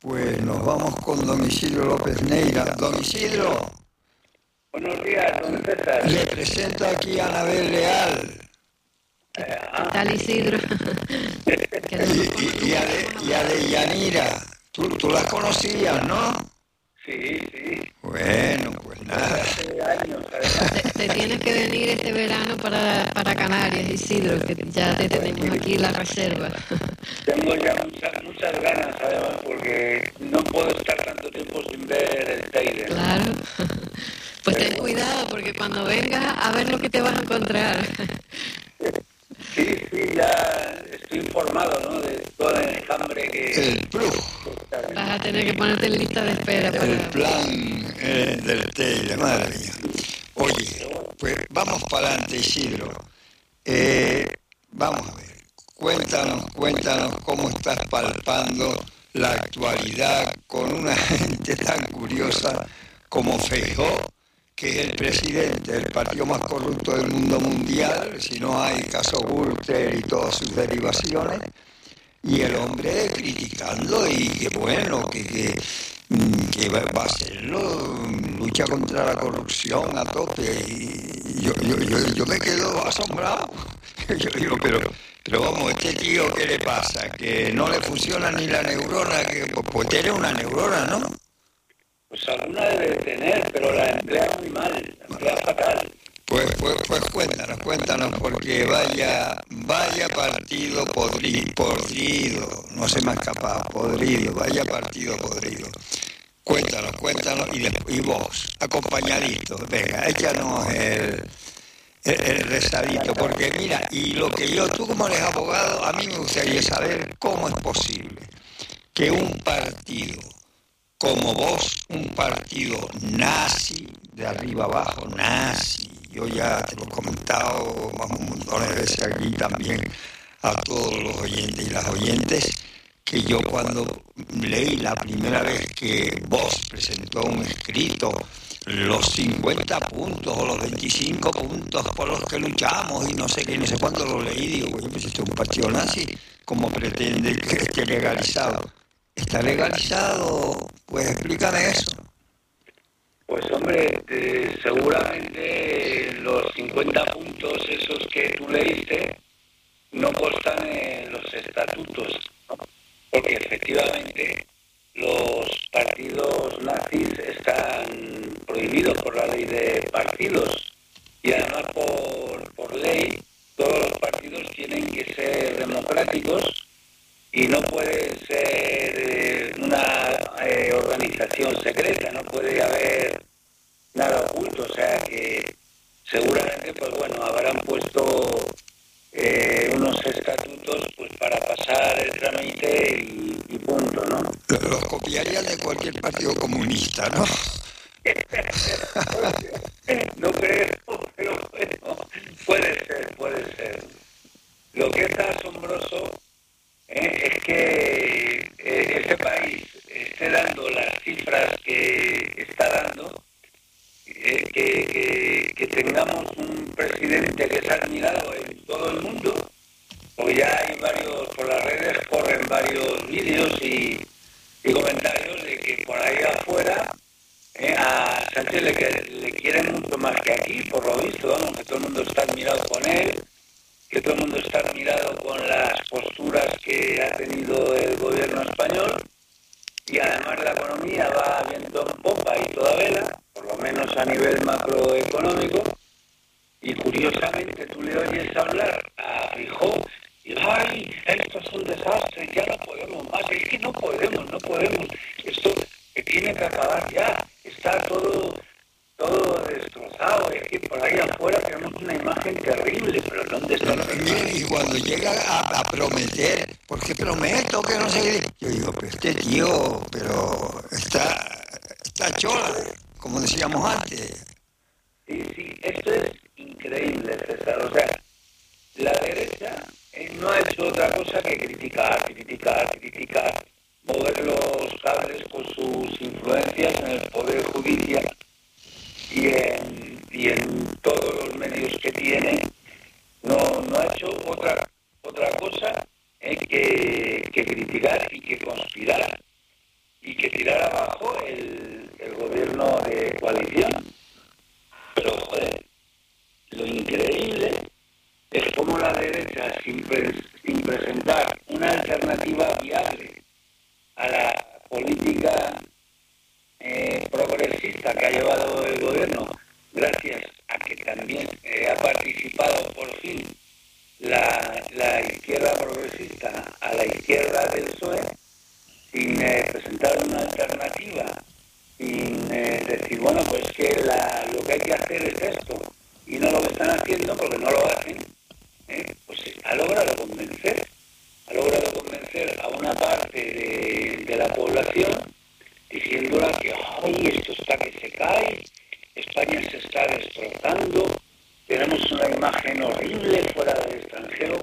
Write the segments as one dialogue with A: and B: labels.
A: Pues nos vamos con don Isidro López Neira. Don Isidro.
B: Buenos días, don César.
A: Le presento aquí a Anabel Leal.
C: ¿Qué tal, Isidro?
A: Y a Deyanira. Tú las conocías, ¿no?
B: Sí, sí.
A: Bueno, pues nada.
B: Hace años, además.
C: Te tienes que venir este verano para Canarias, Isidro, que ya te tenemos aquí la reserva.
B: Tengo ya muchas ganas, además, porque no puedo estar tanto tiempo sin ver el Teide.
C: Claro. Pues ten cuidado, porque cuando vengas a ver lo que te vas a encontrar.
B: Sí, ya estoy informado, ¿no? De todo el enjambre que...
A: El plus.
C: Vas a tener que ponerte en lista de espera.
A: El plan del Teide, madre mía. Oye, pues vamos para adelante, Isidro. Vamos a ver. Cuéntanos cómo estás palpando la actualidad con una gente tan curiosa como Feijóo, que es el presidente del partido más corrupto del mundo mundial, si no hay caso Gürtel y todas sus derivaciones, y el hombre criticando y que bueno, que va a hacerlo, lucha contra la corrupción a tope, y yo me quedo asombrado. Yo digo, pero vamos, este tío, ¿qué le pasa? Que no le funciona ni la neurona, que pues tiene una neurona, ¿no?
B: Pues alguna debe tener, pero la emplea muy mal, la emplea fatal.
A: Pues cuéntanos, porque vaya partido podrido, no se me ha escapado, podrido, vaya partido podrido. Cuéntanos, y vos, acompañadito, venga, échanos el rezadito, porque mira, y lo que tú como eres abogado, a mí me gustaría saber cómo es posible que un partido como vos, un partido nazi, de arriba abajo, nazi, yo ya te lo he comentado un montón de veces aquí también a todos los oyentes y las oyentes, que yo cuando leí la primera vez que vos presentó un escrito, los 50 puntos o los 25 puntos por los que luchamos y no sé qué, no sé cuándo lo leí, digo, oye, pues esto es un partido nazi, ¿cómo pretende que esté legalizado? ¿Está legalizado? Pues explícame eso.
B: Pues hombre, seguramente los 50 puntos esos que tú leíste no constan en los estatutos, ¿no? Porque efectivamente los partidos nazis están prohibidos por la ley de partidos y además por ley todos los partidos tienen que ser democráticos y no puede ser una organización secreta, no puede haber nada oculto, o sea que seguramente pues bueno, habrán puesto unos estatutos pues para pasar el trámite y punto, ¿no?
A: Los copiarían de cualquier partido comunista, ¿no?
B: No creo, pero bueno, puede ser. Lo que es asombroso es que este país esté dando las cifras que está dando, que tengamos un presidente que es admirado en todo el mundo, porque ya hay por las redes corren varios vídeos y comentarios de que por ahí afuera a Sánchez le quieren mucho más que aquí, por lo visto, vamos, que todo el mundo está admirado con él, que todo el mundo está admirado con las posturas que ha tenido el gobierno español, y además la economía va viento en popa y toda vela, por lo menos a nivel macroeconómico, y curiosamente tú le oyes hablar a Feijóo y ¡ay, esto es un desastre, ya no podemos más! Es que no podemos, esto tiene que acabar ya, está todo destrozado, es que por ahí afuera tenemos una imagen terrible, pero ¿dónde está?
A: Miren, y cuando llega a prometer, porque prometo que no sé qué, yo digo, pues este tío, pero está chola, como decíamos antes.
B: Sí, esto es increíble, César, o sea, la derecha no ha hecho otra cosa que criticar, mover los cables con sus influencias en el Poder Judicial y en todos los medios que tiene, no ha hecho otra cosa que criticar y que conspirar. gobierno de coalición. Pero, joder, lo increíble es cómo la derecha, sin presentar una alternativa viable a la política progresista que ha llevado el gobierno, gracias a que también ha participado por fin la izquierda progresista a la izquierda del PSOE, sin presentar una alternativa, sin decir, bueno, pues que lo que hay que hacer es esto, y no lo están haciendo porque no lo hacen, pues ha logrado convencer a una parte de la población, diciéndola que ¡ay, esto está que se cae! España se está destrozando, tenemos una imagen horrible fuera del extranjero.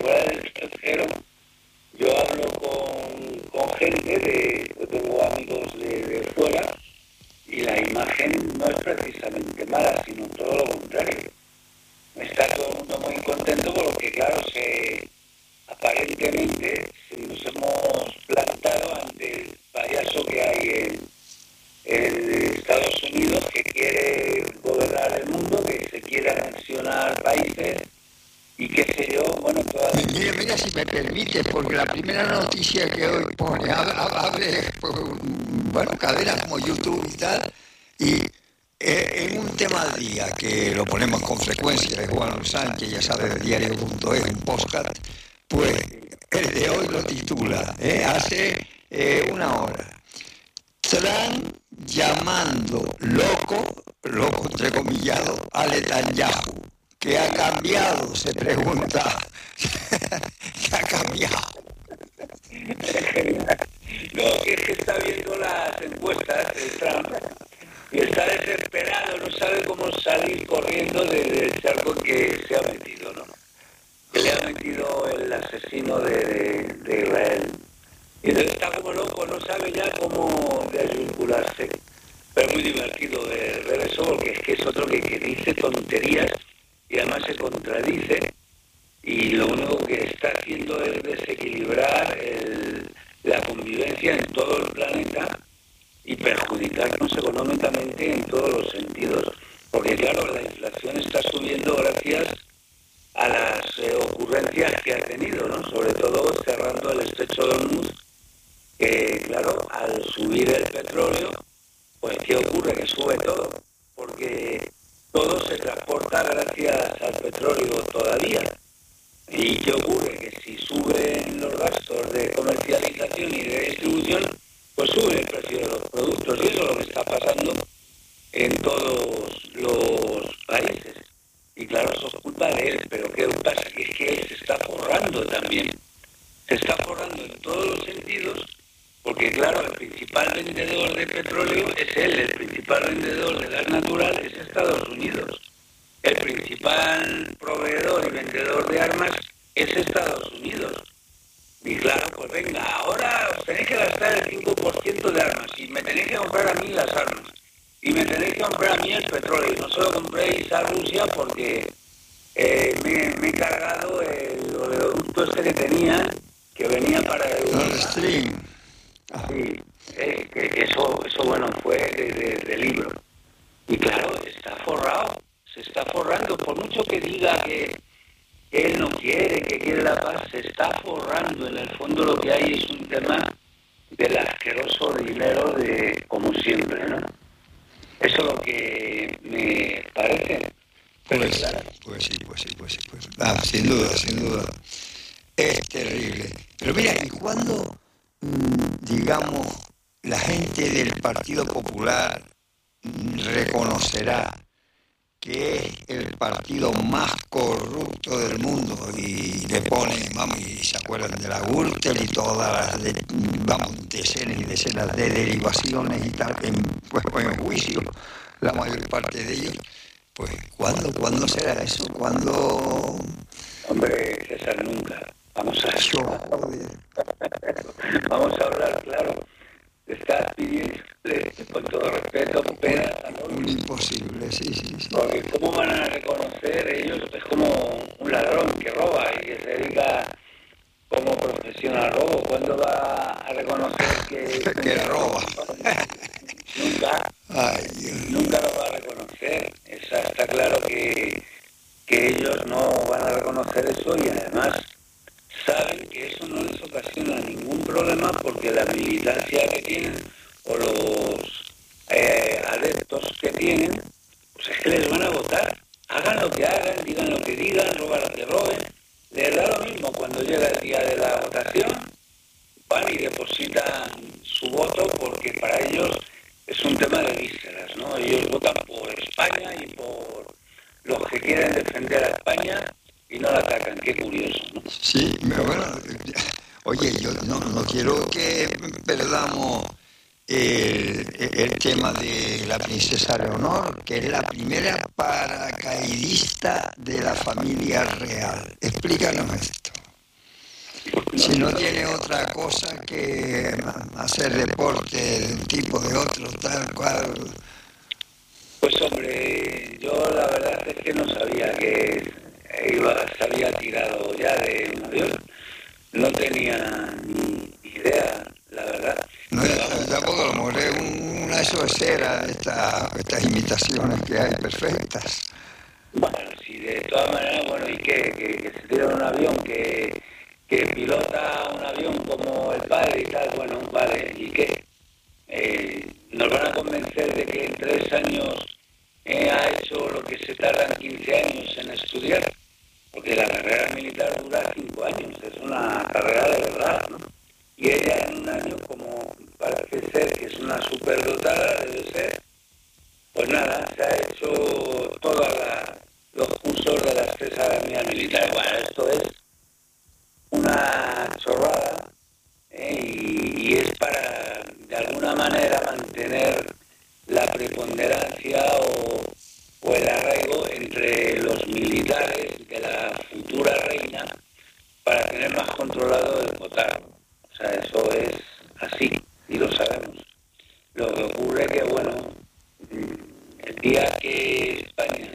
B: Yo hablo con gente, yo tengo amigos de fuera, y la imagen no es precisamente mala, sino todo lo contrario. Está todo el mundo muy contento porque, claro, aparentemente nos hemos plantado ante el payaso que hay en Estados Unidos, que quiere gobernar el mundo, que se quiere anexionar países y qué sé yo, bueno, todas...
A: Mira si me permite, porque la primera noticia que hoy pone, abre, bueno, cadenas como YouTube y tal, y en un tema al día, que lo ponemos con frecuencia, de Juan Luis Sánchez, ya sabe, de diario.es, un podcast, pues el de hoy lo titula, hace una hora. Trump llamando loco entrecomillado, a Netanyahu. ¿Qué ha cambiado? Se pregunta. ¿Qué ha cambiado?
B: No, es que está viendo las encuestas de Trump y está desesperado, no sabe cómo salir corriendo del charco que se ha metido, ¿no? Que le ha metido el asesino de Israel. Y entonces está como loco, no sabe ya cómo desvincularse. Pero es muy divertido ver eso, porque es que es otro que dice tonterías y además se contradice, y lo único que está haciendo es desequilibrar la convivencia en todo el planeta y perjudicarnos económicamente en todos los sentidos. Porque claro, la inflación está subiendo gracias a las ocurrencias que ha tenido, ¿no? Sobre todo cerrando el estrecho de Hormuz, que claro, al subir el petróleo, pues ¿qué ocurre? Que sube todo, porque todo se transporta gracias al petróleo todavía. ¿Y qué ocurre? Que si suben los gastos de comercialización y de distribución, pues sube el precio de los productos, y eso es lo que está pasando en todos los países. Y claro, eso es culpa de él, pero ¿qué pasa? Que es que él se está forrando también. Se está forrando en todos los sentidos, porque claro, el principal vendedor de petróleo es él, el principal vendedor de gas natural es Estados Unidos. El principal proveedor y vendedor de armas es Estados Unidos. Y claro, pues venga, ahora os tenéis que gastar el 5% de armas y me tenéis que comprar a mí las armas. Y me tenéis que comprar a mí el petróleo. Y no se lo compréis a Rusia porque me he cargado el oleoducto este que tenía, que venía para Europa.
A: Stream.
B: Sí, eso bueno, fue de libro. Y claro, está forrado, se está forrando. Por mucho que diga que él no quiere, que quiere la paz, se está forrando. En el fondo lo que hay es un tema del asqueroso dinero de, como siempre, ¿no? Eso es lo que me parece.
A: Pues sí. Sin duda. Es terrible. Pero mira, y cuando, digamos, la gente del Partido Popular reconocerá que es el partido más corrupto del mundo y le ponen, vamos, y se acuerdan de la Gürtel y todas las, decenas y decenas de derivaciones y tal, pues en juicio, la mayor parte de ellos, pues ¿cuándo será eso? ¿Cuándo?
B: Hombre, César, nunca. Vamos a hablar claro. Estás pidiendo, con todo respeto,
A: un imposible, sí.
B: Porque ¿cómo van a reconocer ellos? Es como un ladrón que roba y que se dedica como profesión al robo. ¿Cuándo va a reconocer que
A: roba?
B: Nunca.
A: Ay, Dios.
B: Nunca lo va a reconocer. Está claro que ellos no van a reconocer eso y además saben que eso no les ocasiona ningún problema porque la militancia que tienen o los adeptos que tienen, pues es que les van a votar. Hagan lo que hagan, digan lo que digan, roban lo que roben. Les da lo mismo cuando llega el día de la votación, van y depositan su voto porque para ellos es un tema de vísceras, ¿no? Ellos votan por España y por los que quieren defender a España y no la atacan. Qué curioso, ¿no?
A: Sí, pero bueno, oye, yo no quiero que perdamos el tema de la princesa Leonor, que es la primera paracaidista de la familia real. Explícanos esto. Si no tiene otra cosa que hacer deporte de un tipo, de otro, tal cual.
B: Pues hombre, yo la verdad es que no sabía que se había tirado ya de un avión. No tenía ni idea, la verdad.
A: No, tampoco a lo mejor es una exocera de estas imitaciones que hay perfectas.
B: Bueno, sí, de todas maneras, bueno, ¿y qué? Que se tira un avión, que pilota un avión como el padre y tal, bueno, vale, ¿y qué? Nos van a convencer de que en 3 años ha hecho lo que se tardan 15 años en estudiar, porque la carrera militar dura 5 años, es una carrera de verdad, ¿no? Y ella en un año, como parece ser que es una superdotada, debe ser, pues nada, se ha hecho todos los cursos de las 3 academias militares. Bueno, esto es una chorrada, y es para, de alguna manera, mantener la preponderancia o el arraigo entre los militares de la futura reina para tener más controlado el votar. O sea, eso es así, y lo sabemos. Lo que ocurre es que, bueno, el día que España,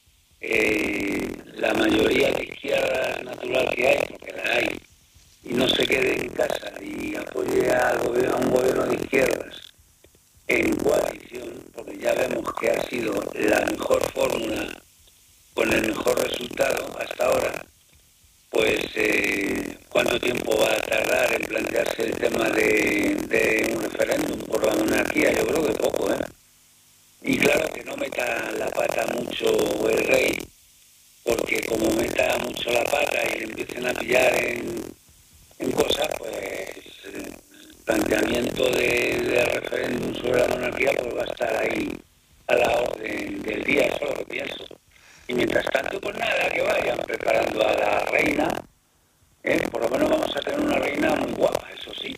B: la mayoría de izquierda natural que hay, porque la hay, y no se quede en casa y apoye a un gobierno de izquierdas en coalición, porque ya vemos que ha sido la mejor fórmula con el mejor resultado hasta ahora, pues ¿cuánto tiempo va a tardar en plantearse el tema de un referéndum por la monarquía? Yo creo que poco, ¿eh? Y claro, que no meta la pata mucho el rey, porque como meta mucho la pata y le empiecen a pillar en cosas, pues el planteamiento de referéndum sobre la monarquía pues va a estar ahí a la orden del día, eso es lo que pienso. Y mientras tanto, pues nada, que vayan preparando a la reina, por lo menos vamos a tener una reina muy guapa, eso sí.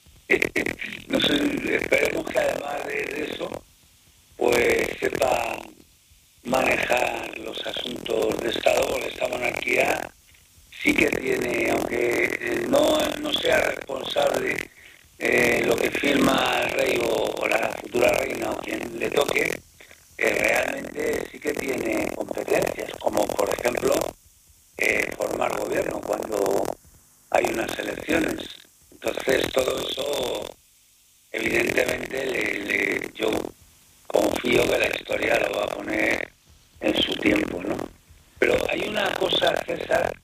B: No sé, esperemos que además de eso, pues sepa manejar los asuntos de Estado, porque esta monarquía sí que tiene, aunque no sea responsable lo que firma el rey o la futura reina o quien le toque, realmente sí que tiene competencias, como por ejemplo formar gobierno cuando hay unas elecciones. Entonces todo eso evidentemente yo confío que la historia lo va a poner en su tiempo, ¿no? Pero hay una cosa, César,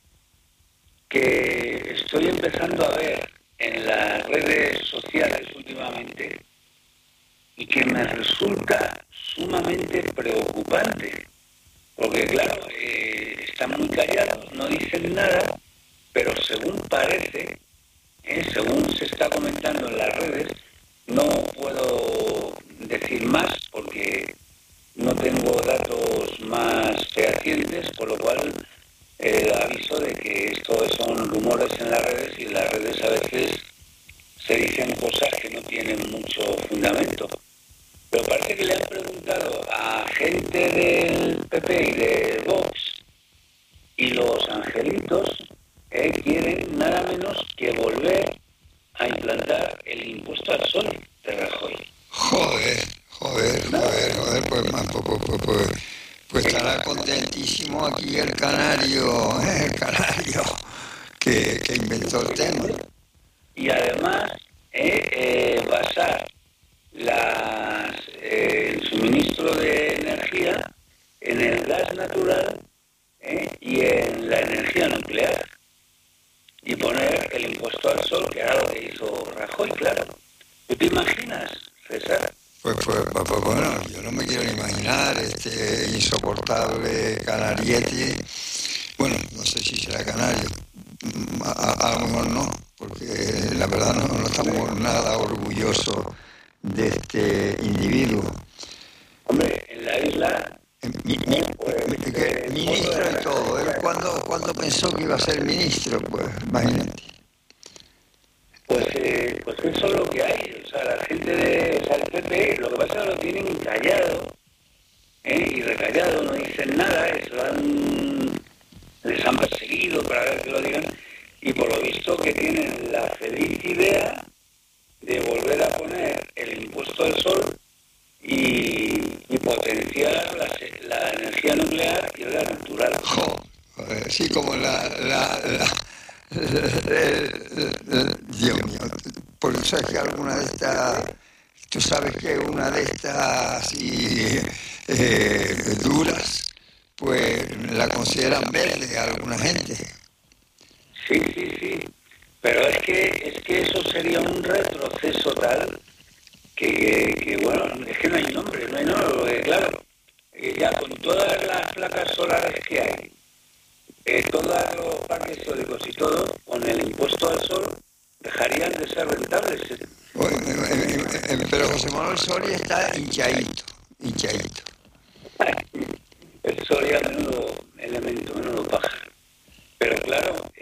B: que estoy empezando a ver en las redes sociales últimamente y que me resulta sumamente preocupante, porque claro, están muy callados, no dicen nada, pero según parece, según se está comentando en las redes, no puedo decir más porque no tengo datos más fehacientes, por lo cual aviso de que esto son rumores en las redes y en las redes a veces se dicen cosas que no tienen mucho fundamento. Pero parece que le han preguntado a gente del PP y de Vox y los angelitos quieren nada menos que volver a implantar el impuesto al sol de Rajoy.
A: Joder, pues estará contentísimo aquí el canario que inventó el tema.
B: Y además basar en su suministro de energía en el gas natural y en la energía nuclear. Y poner el impuesto al sol, que era lo que hizo Rajoy, claro. ¿Tú te imaginas, César?
A: Pues bueno, yo no me quiero ni imaginar este insoportable canariete. Bueno, no sé si será canario, a lo mejor no, porque la verdad no estamos nada orgullosos de este individuo.
B: Hombre, en la isla...
A: Ministro y todo. ¿Él cuándo pensó que iba a ser ministro? Pues imagínate.
B: Pues eso es lo que hay. O sea, la gente del PP, lo que pasa es que lo tienen callado y recallado, no dicen nada, les han perseguido para ver que lo digan, y por lo visto que tienen la feliz idea de volver a poner el impuesto al sol y potenciar la energía nuclear y la natural.
A: Sí, como Dios mío, por eso es que alguna de estas, tú sabes que una de estas así duras, pues la consideran verde a alguna gente.
B: Sí, pero es que eso sería un retroceso tal que bueno, es que no hay nombre, claro, ya con todas las placas solares que hay, todos los parques eólicos y todo, con el impuesto al sol, dejarían de ser rentables.
A: Pero José Manuel Soria está hinchadito.
B: El Soria, menudo elemento, menudo pájaro. Pero claro,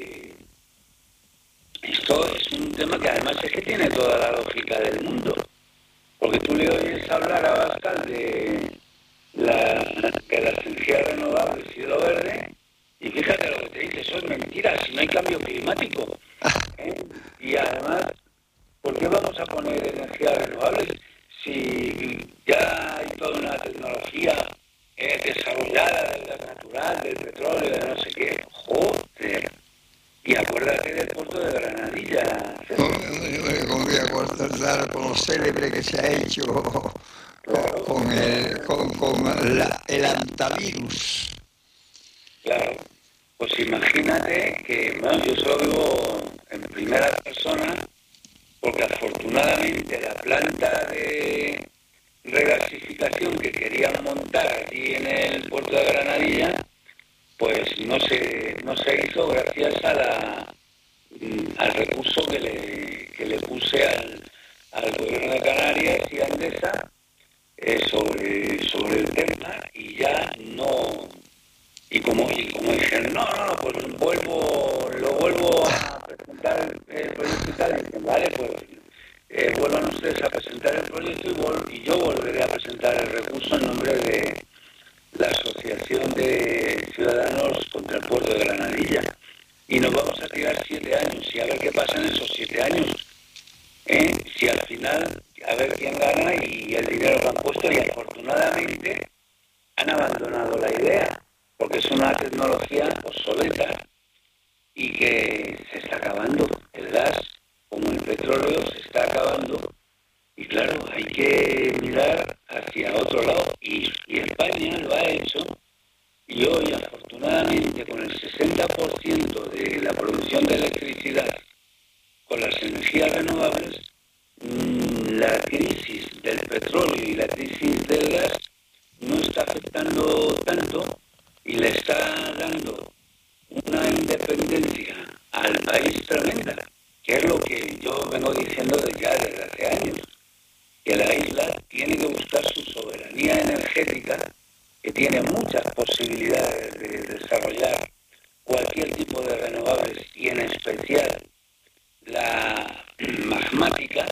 B: esto es un tema que además es que tiene toda la lógica del mundo. Porque tú le oyes hablar a Abascal de las energías renovables y de lo verde, y fíjate lo que te dice, eso es mentira, si no hay cambio climático. Y además, ¿por qué vamos a poner energías renovables si ya hay toda una tecnología desarrollada del gas natural, del petróleo, de no sé qué? ¡Joder! Y acuérdate del puerto de Granadilla.
A: ¿Cómo voy a acordar con lo célebre que se ha hecho con el antivirus?
B: Claro, pues imagínate que, bueno, yo solo vivo en primera persona, porque afortunadamente la planta de regasificación que querían montar aquí en el puerto de Granadilla, pues no se hizo gracias al recurso que le puse al gobierno de Canarias y a Endesa sobre el tema, y ya no. Y como dijeron, no, pues lo vuelvo a presentar el proyecto y tal, dicen, vale, pues vuelvan ustedes a presentar el proyecto y yo volveré a presentar el recurso en nombre de la Asociación de Ciudadanos contra el Puerto de Granadilla. Y nos vamos a tirar 7 años y a ver qué pasa en esos 7 años. Si al final, a ver quién gana y el dinero que han puesto, y afortunadamente han abandonado la idea, porque es una tecnología obsoleta y que se está acabando. El gas, como el petróleo, se está acabando, y claro, hay que mirar hacia otro lado, y España lo ha hecho, y hoy afortunadamente con el 60% de la producción de electricidad con las energías renovables, la crisis del petróleo y la crisis del gas no está afectando tanto y le está dando una independencia al país tremenda, que es lo que yo vengo diciendo desde hace años, que la isla tiene que buscar su soberanía energética, que tiene muchas posibilidades de desarrollar cualquier tipo de renovables, y en especial la magmática,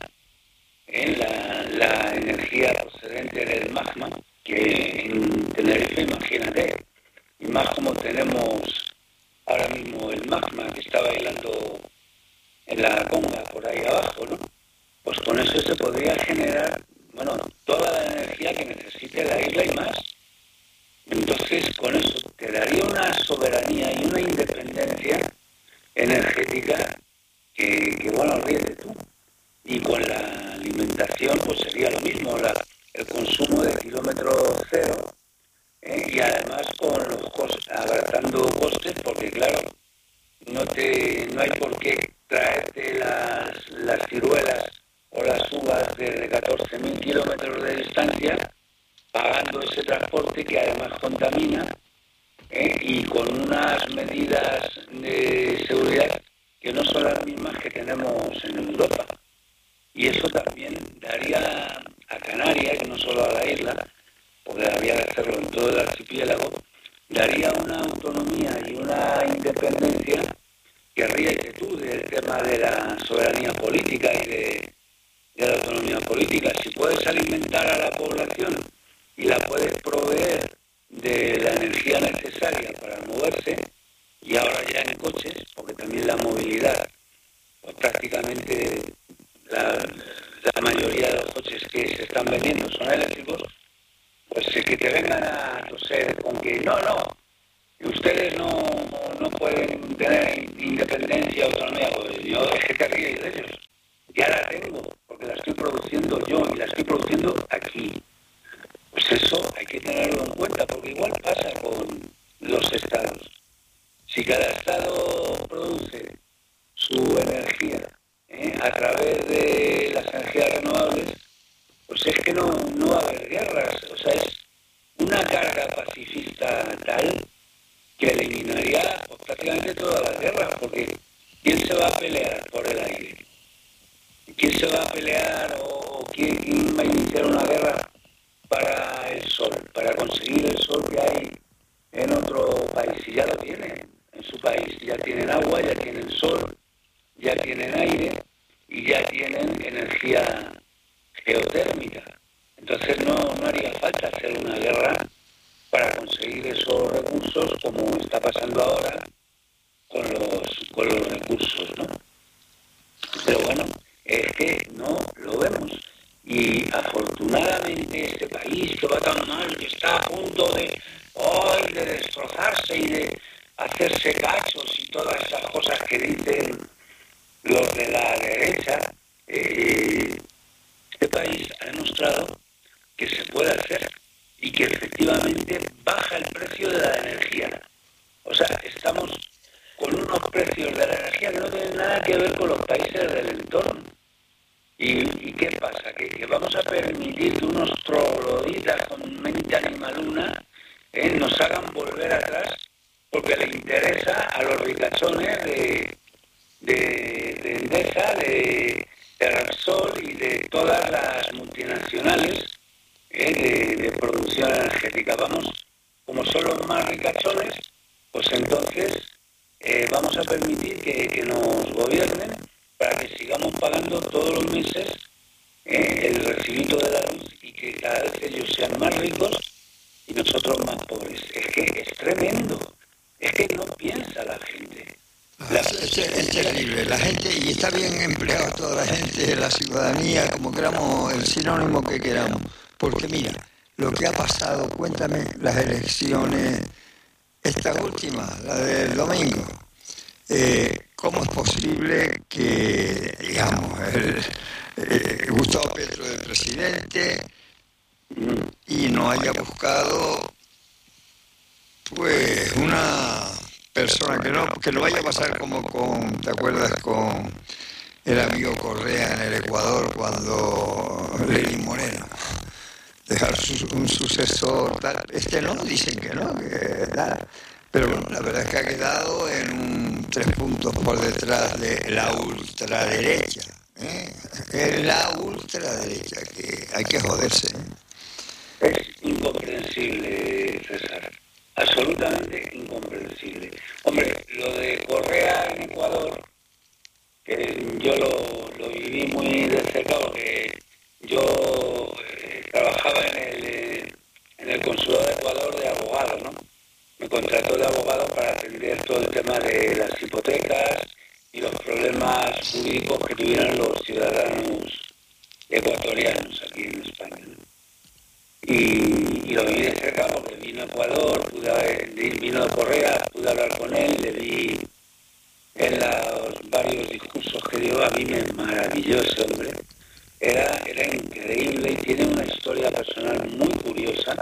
B: la energía procedente del magma, que en Tenerife, imagínate, y más como tenemos ahora mismo el magma que está bailando en la conga por ahí abajo, ¿no? Pues con eso se podría generar, bueno, toda la energía que necesite la isla y más. Entonces, con eso te daría una soberanía y una independencia energética que bueno, olvídate tú. Y con la alimentación, pues sería lo mismo. el consumo de kilómetro cero, y además con los costes, abaratando costes, porque claro, no hay por qué traerte las ciruelas o las uvas de 14.000 kilómetros de distancia, pagando ese transporte que además contamina, y con unas medidas de seguridad que no son las mismas que tenemos en Europa. Y eso también daría a Canarias, que no solo a la isla, porque habría que hacerlo en todo el archipiélago, daría una autonomía y una independencia que ríete tú del tema de la soberanía política y de la autonomía política. Si puedes alimentar a la población y la puedes proveer de la energía necesaria para moverse, y ahora ya en coches, porque también la movilidad, pues prácticamente la mayoría de los coches que se están vendiendo son eléctricos, pues es que te vengan a toser con que no, ustedes no pueden tener independencia, autonomía, pues yo es que te ríes de ellos. Ya la tengo, porque la estoy produciendo yo y la estoy produciendo aquí. Pues eso hay que tenerlo en cuenta, porque igual pasa con los estados. Si cada estado produce su energía a través de las energías renovables, pues es que no va a haber guerras. O sea, es una carga pacifista tal que eliminaría pues, prácticamente todas las guerras, porque ¿quién se va a pelear por el aire? ¿Quién se va a pelear o quién va a iniciar una guerra para el sol, para conseguir el sol que hay en otro país? Y ya lo tienen en su país, ya tienen agua, ya tienen sol, ya tienen aire y ya tienen energía geotérmica. Entonces no haría falta hacer una guerra para conseguir esos recursos como está pasando ahora con los recursos, ¿no? Pero bueno, es que no lo vemos. Y afortunadamente este país que va tan mal, que está a punto de destrozarse y de hacerse cachos y todas esas cosas que dicen los de la derecha, este país ha demostrado que se puede hacer y que efectivamente baja el precio de la energía. O sea, estamos con unos precios de la energía que no tienen nada que ver con los países del entorno. ¿Y qué pasa? Que vamos a permitir que unos trogloditas con mente animaluna nos hagan volver atrás porque le interesa a los ricachones de Endesa, de Repsol y de todas las multinacionales de producción energética. Vamos, como son los más ricachones, pues entonces vamos a permitir que nos gobiernen para que sigamos pagando todos los meses el recibito de la luz y que cada vez ellos sean más ricos y nosotros más pobres. Es que es tremendo, es que no piensa la gente.
A: Es terrible, la gente, y está bien empleado toda la gente, la ciudadanía, como queramos, el sinónimo que queramos, porque mira, lo que ha pasado, cuéntame las elecciones, esta última, la del domingo, ¿cómo es posible que, digamos, Gustavo Petro el presidente y no haya buscado pues una persona que no vaya a pasar como ¿te acuerdas con el amigo Correa en el Ecuador cuando Lenín Moreno? Dejar un sucesor tal. No, dicen que no, que tal. Pero bueno, la verdad es que ha quedado en 3 puntos por detrás de la ultraderecha. La ultraderecha, que hay que joderse.
B: Es incomprensible, César. Absolutamente incomprensible. Hombre, lo de Correa en Ecuador, que yo lo viví muy de cerca porque yo trabajaba en el consulado de Ecuador de abogado, ¿no? Me contrató de abogado para atender todo el tema de las hipotecas y los problemas jurídicos que tuvieran los ciudadanos ecuatorianos aquí en España, ¿no? Y lo viví de cerca porque vino a Ecuador, vino a Correa, pude hablar con él, le vi en los varios discursos que dio. A mí me maravilló ese hombre, era increíble y tiene una historia personal muy curiosa,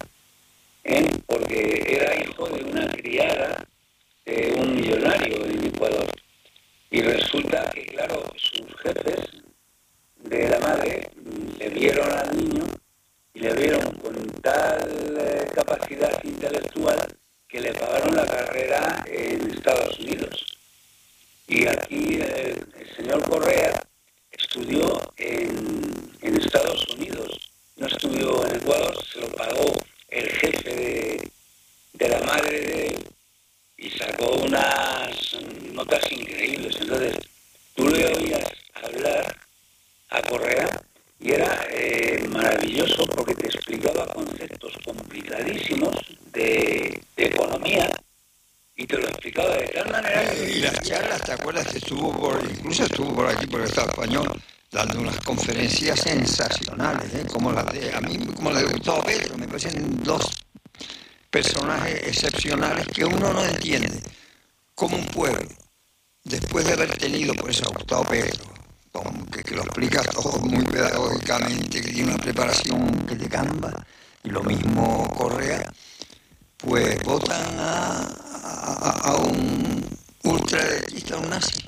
B: porque era hijo de una criada de un millonario en Ecuador. Y resulta que, claro, sus jefes de la madre le vieron al niño y le vieron con tal capacidad intelectual que le pagaron la carrera en Estados Unidos. Y aquí el señor Correa estudió en Estados Unidos, no estudió en Ecuador, se lo pagó el jefe de la madre de él y sacó unas notas increíbles. Entonces, tú le oías hablar a Correa y era maravilloso porque te explicaba conceptos complicadísimos de economía y te lo explicaba de tal manera que...
A: Y las charlas, ¿te acuerdas que incluso estuvo por aquí, por el Estado español, dando unas conferencias sensacionales, como las de, a mí, como la de Gustavo Petro, me parecen dos personajes excepcionales que uno no entiende, como un pueblo, después de haber tenido por eso a Gustavo Petro, que lo explica todo muy pedagógicamente, que tiene una preparación que te camba, y lo mismo Correa, pues votan a un ultraderechista, a un nazi.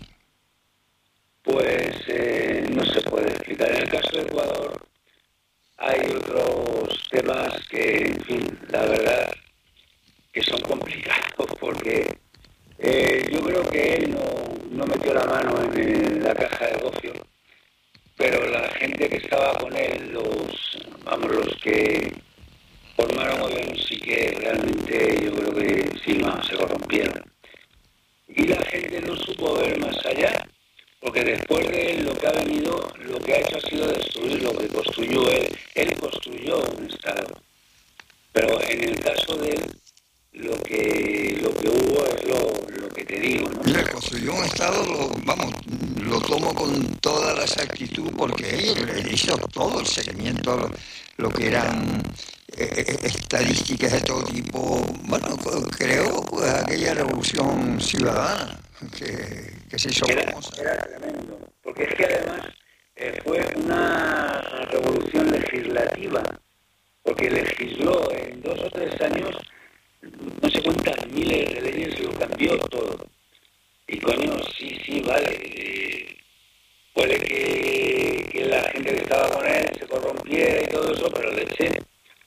B: Pues no se puede explicar. En el caso de Ecuador hay otros temas que, en fin, la verdad que son complicados porque yo creo que él no metió la mano en la caja de gofio, pero la gente que estaba con él, los que formaron gobierno, sí que realmente yo creo que sí, no, se corrompieron. Y la gente no supo ver más allá, porque después de él lo que ha venido, lo que ha hecho ha sido destruir lo que construyó él. Él construyó un Estado, pero en el caso de él, lo que hubo es lo que te digo, ¿no?
A: Mira, construyó un Estado, lo tomo con toda la exactitud porque él hizo todo el seguimiento, lo que eran estadísticas de todo tipo. Bueno, creó pues, aquella revolución ciudadana que se hizo famosa.
B: Era tremendo, porque es que además fue una revolución legislativa, porque legisló en 2 o 3 años no sé cuántas miles de leyes, lo cambió todo. Y coño, sí, vale, puede que la gente que estaba con él se corrompiera y todo eso, pero leche,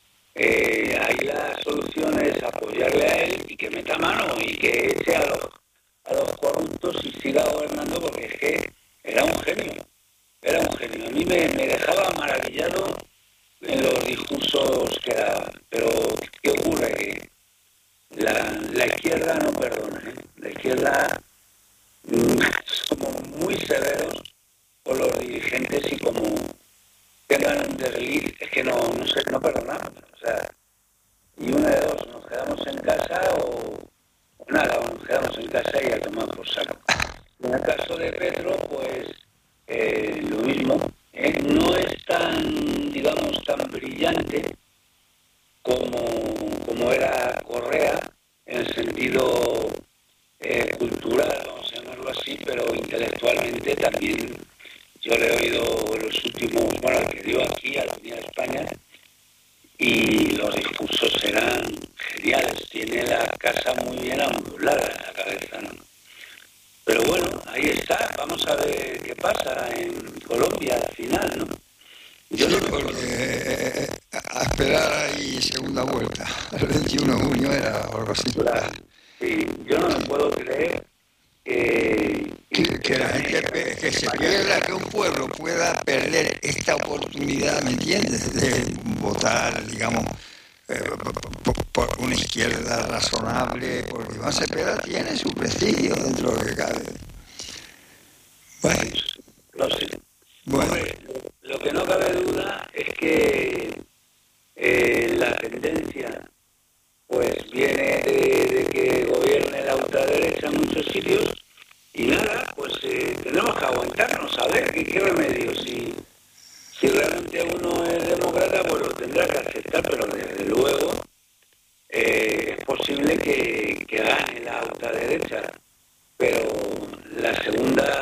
B: ahí la solución es apoyarle a él y que meta mano y que eche a los corruptos y siga gobernando, porque es que era un genio. A mí me dejaba maravillado en los discursos que daba, pero ¿qué ocurre? Que la izquierda no perdona, ¿eh? La izquierda somos muy severos con los dirigentes y como tengan un desliz, es que no perdonamos. O sea, y una de dos, nos quedamos en casa o nada, o nos quedamos en casa y a tomar por saco. En el caso de Petro, pues lo mismo, no es tan, digamos, tan brillante como era Correa, en el sentido cultural, vamos a llamarlo así, pero intelectualmente también. Yo le he oído los últimos, bueno, el que dio aquí, al venir a España, y los discursos eran geniales. Tiene la casa muy bien amurallada en la cabeza, ¿no? Pero bueno, ahí está. Vamos a ver qué pasa en Colombia al final, ¿no?
A: Yo sí, porque a esperar ahí segunda vuelta. El 21 de junio era algo así.
B: Claro. Sí, yo no me puedo creer
A: que la gente que se pierda, que un pueblo pueda perder esta oportunidad, ¿me entiendes?, de votar, digamos, por una izquierda razonable, porque Iván Cepeda tiene su prestigio dentro de lo que cabe. Bueno,
B: no sé.
A: Bueno.
B: Hombre, lo que no cabe duda es que la tendencia pues viene de que gobierne la ultraderecha en muchos sitios y nada, pues tenemos que aguantarnos a ver qué remedio. Si realmente uno es demócrata, pues lo tendrá que aceptar, pero desde luego es posible que gane la ultraderecha, pero la segunda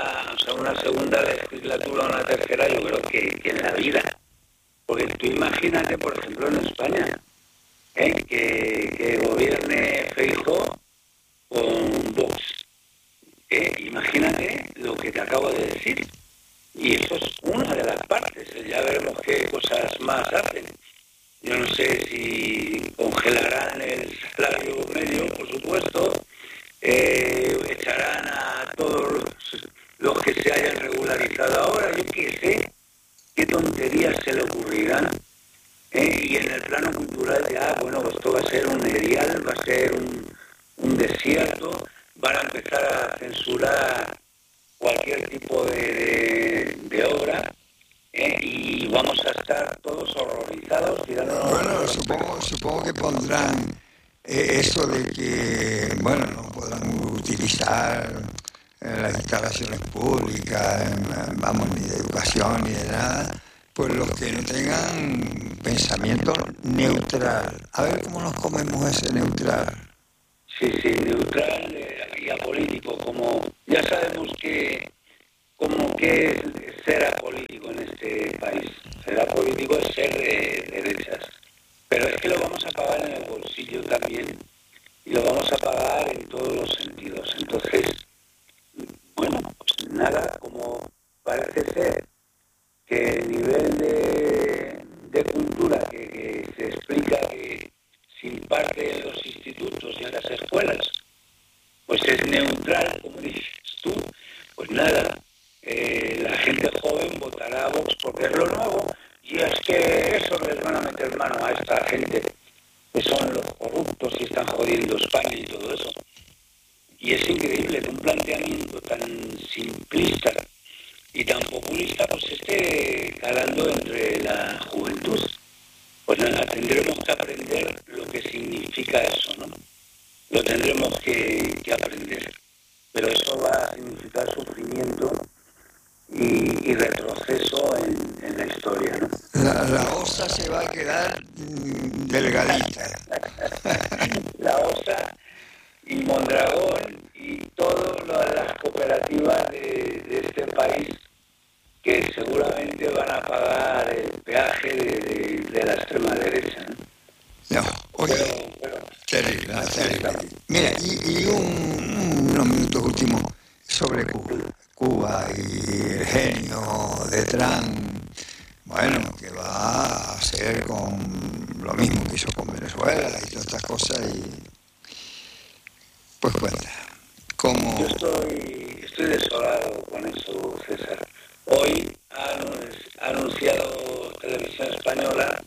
B: a una segunda legislatura o una tercera, yo creo que en la vida. Porque tú imagínate, por ejemplo, en España, que gobierne Feijóo con Vox. Imagínate lo que te acabo de decir. Y eso es una de las partes. Ya veremos qué cosas más hacen. Yo no sé si congelarán el salario medio, por supuesto, echarán a todos los que se hayan regularizado ahora, yo qué sé, qué tonterías se le ocurrirán. Y en el plano cultural ya, bueno, esto va a ser un erial, va a ser un desierto, van a empezar a censurar cualquier tipo de obra, y vamos a estar todos horrorizados.
A: Bueno, supongo que pondrán eso de que, bueno, no podrán utilizar las instalaciones públicas, vamos, ni de educación ni de nada, pues los que no tengan pensamiento neutral. A ver cómo nos comemos ese neutral.
B: Sí, neutral y apolítico, como ya sabemos que es ser apolítico en este país. Ser apolítico es ser de derechas. Pero es que lo vamos a pagar en el bolsillo también, y lo vamos a pagar en todos los sentidos. Entonces, bueno, pues nada, como parece ser que el nivel de cultura que se explica que se imparte en los institutos y en las escuelas, pues es neutral, como dices tú, pues nada, la gente joven votará a Vox porque es lo nuevo, y es que eso les van a meter mano a esta gente que son los corruptos y están jodiendo España y todo eso. Y es increíble que un planteamiento tan simplista y tan populista pues esté calando entre la juventud. Pues nada, tendremos que aprender lo que significa eso, ¿no? Lo tendremos que aprender. Pero eso va a significar sufrimiento y retroceso en la historia, ¿no?
A: La osa se va a quedar delgadita.
B: La osa y Mondragón y todas las cooperativas de este país, que seguramente van a pagar el peaje de la extrema derecha, ¿no?
A: No, oye, terrible. Mira, y unos minutos últimos sobre Cuba y el genio de Trump, bueno, que va a hacer con lo mismo que hizo con Venezuela y todas estas cosas, y pues cuenta, como...
B: Yo estoy desolado con eso, César. Hoy ha anunciado Televisión Española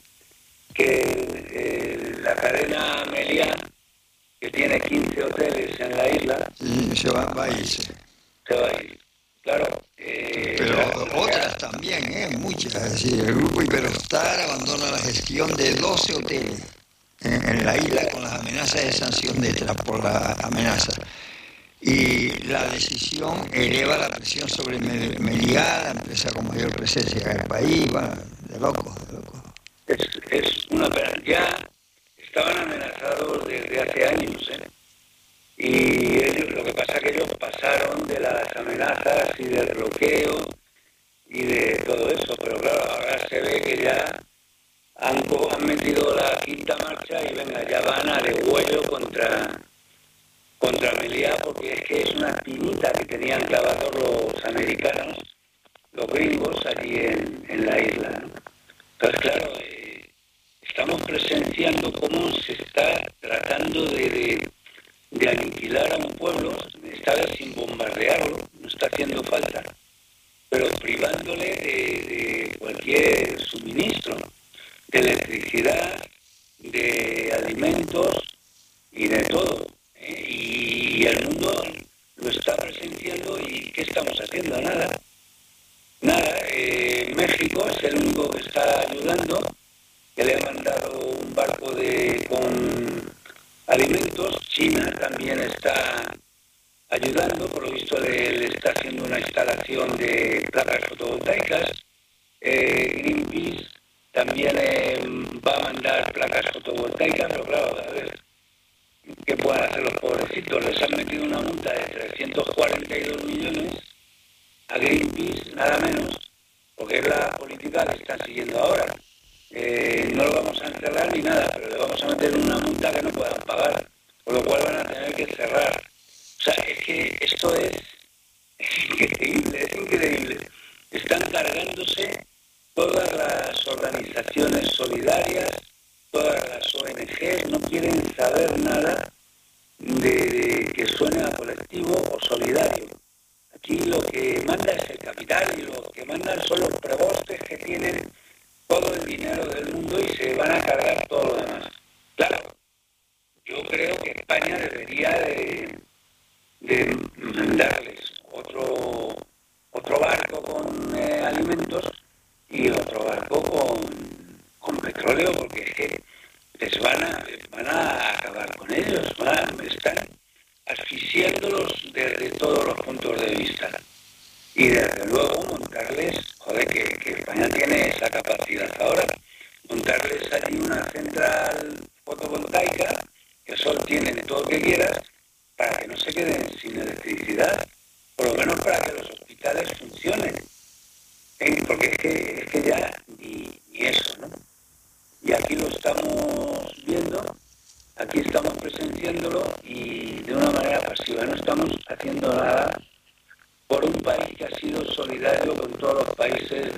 B: que la cadena Meliá, que tiene 15 hoteles en la isla,
A: se va a irse.
B: Se va a ir. Claro.
A: Pero otras también, muchas. Es decir, el grupo Iberostar abandona la gestión de 12 hoteles en la isla con las amenazas de sanción detrás por la amenaza. Y la decisión eleva la presión sobre Meliá, la empresa con mayor presencia en el país. Bueno, de locos.
B: Es una pena. Ya estaban amenazados desde hace años, Y ellos, lo que pasa es que ellos pasaron de las amenazas y del bloqueo y de todo eso, pero claro, ahora se ve que ya han metido la quinta marcha y venga, ya van a degüello contra Meliá, porque es que es una espinita que tenían clavados los americanos, los gringos, allí en la isla, ¿no? Entonces, claro, estamos presenciando cómo se está tratando de aniquilar a un pueblo, esta vez sin bombardearlo, no está haciendo falta, pero privándole de cualquier suministro, de electricidad, de alimentos y de todo. Y el mundo lo está presenciando, y ¿qué estamos haciendo? Nada. México es el único que está ayudando, que le ha mandado un barco con alimentos. China también está ayudando, por lo visto le está haciendo una instalación de placas fotovoltaicas. Greenpeace también va a mandar placas fotovoltaicas, pero claro, a ver qué pueden hacer los pobrecitos. Les han metido una multa de 342 millones a Greenpeace, nada menos, porque es la política que están siguiendo ahora. No lo vamos a encerrar ni nada, pero le vamos a meter una multa que no puedan pagar, por lo cual van a tener que cerrar. O sea, es que esto es increíble, es increíble. Están cargándose todas las organizaciones solidarias, todas las ONG, no quieren saber nada de que suene a colectivo o solidario. Aquí lo que manda es el capital y lo que mandan son los prebostes que tienen todo el dinero del mundo y se van a cargar todo lo demás. Claro, yo creo que España debería de mandarles otro barco con alimentos y otro barco con petróleo, porque es que les van a acabar con ellos, están asfixiándolos desde todos los puntos de vista. Y desde luego montarles, joder, que España tiene esa capacidad ahora, montarles allí una central fotovoltaica, que el sol tiene todo lo que quieras, para que no se queden sin electricidad, por lo menos para que los hospitales funcionen. Porque es que ya ni eso, ¿no? Y aquí lo estamos viendo, aquí estamos presenciándolo y de una manera pasiva, no estamos haciendo nada por un país que ha sido solidario con todos los países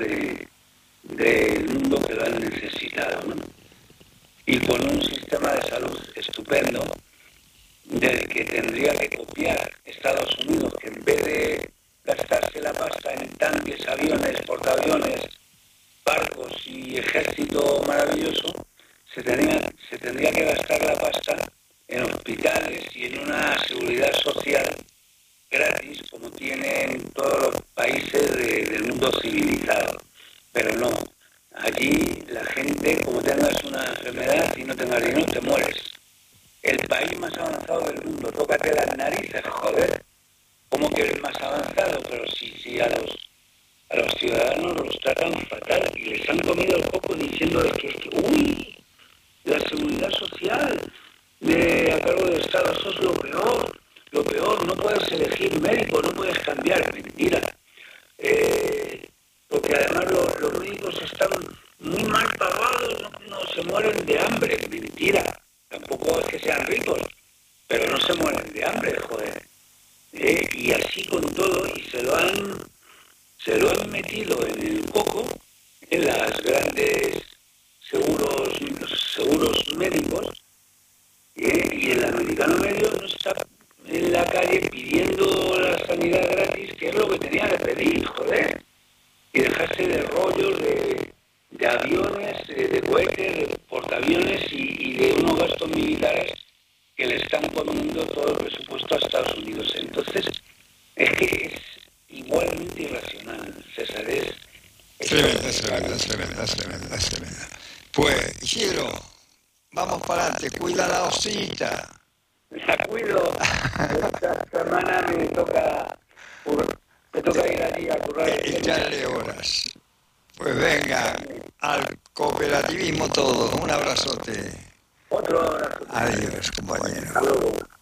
B: del mundo que lo han necesitado, ¿no? Y con un sistema de salud estupendo, del que tendría que copiar Estados Unidos, que en vez de gastarse la pasta en tanques, aviones, portaaviones, barcos y ejército maravilloso, se tendría que gastar la pasta en hospitales y en una seguridad social gratis, como tienen todos los países del mundo civilizado. Pero no, allí la gente, como tengas una enfermedad y no tengas dinero, te mueres. El país más avanzado del mundo, tócate las narices, joder. ¿Cómo que el más avanzado? Pero sí, a los ciudadanos los tratan fatal y les han comido el coco diciéndoles que uy, la seguridad social a cargo del Estado, eso es lo peor, no puedes elegir médico, no puedes cambiar, mentira. Porque además los médicos están muy mal pagados, no se mueren de hambre, mentira. Tampoco es que sean ricos, pero no se mueren de hambre, joder. Y así con todo, y se lo han metido en el coco, en las grandes seguros médicos, y el americano medio no está en la calle pidiendo la sanidad gratis, que es lo que tenía que pedir, joder, y dejarse de rollos de aviones, de cohetes, de portaaviones y de unos gastos militares que le están comiendo todo el presupuesto a Estados Unidos. Entonces, es que es igualmente irracional, César.
A: Tremenda. Pues, Isidro, vamos para adelante, cuida la osita.
B: La cuido. Esta semana me toca ir allí a currar.
A: Echarle horas. Pues venga, al cooperativismo todo. Un abrazote.
B: Otro abrazo.
A: Adiós, compañero.
B: Hasta luego.